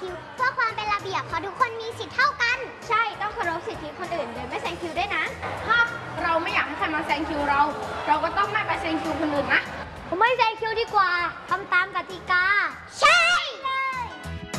คิวเพื่อความเป็นระเบียบเพราะทุกคนมีสิทธิ์เท่ากันใช่ต้องเคารพสิทธิคนอื่นโดยไม่แซงคิวด้วยนะถ้าเราไม่อยากให้ใครมาแซงคิวเราก็ต้องไม่ไปแซงคิวคนอื่นนะผมไม่แซงคิวดีกว่าทำตามกติกาใช่เลย